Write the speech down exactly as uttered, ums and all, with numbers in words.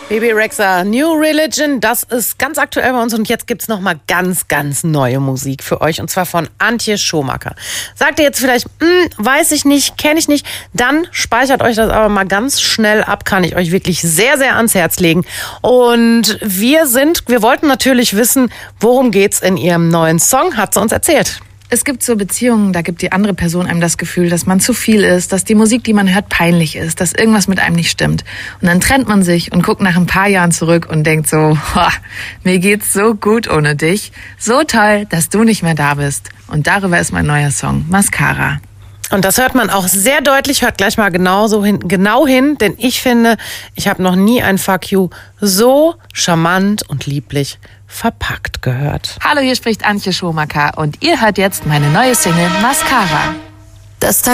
Bebe Rexha, New Religion, das ist ganz aktuell bei uns und jetzt gibt's noch mal ganz, ganz neue Musik für euch und zwar von Antje Schumacher. Sagt ihr jetzt vielleicht, weiß ich nicht, kenne ich nicht, dann speichert euch das aber mal ganz schnell ab, kann ich euch wirklich sehr, sehr ans Herz legen. Und wir sind, wir wollten natürlich wissen, worum geht's in ihrem neuen Song, hat sie uns erzählt. Es gibt so Beziehungen, da gibt die andere Person einem das Gefühl, dass man zu viel ist, dass die Musik, die man hört, peinlich ist, dass irgendwas mit einem nicht stimmt. Und dann trennt man sich und guckt nach ein paar Jahren zurück und denkt so, mir geht's so gut ohne dich. So toll, dass du nicht mehr da bist. Und darüber ist mein neuer Song, Mascara. Und das hört man auch sehr deutlich, hört gleich mal genauso hin, genau hin, denn ich finde, ich habe noch nie ein Fuck You so charmant und lieblich verpackt gehört. Hallo, hier spricht Antje Schumacher und ihr hört jetzt meine neue Single Mascara. Das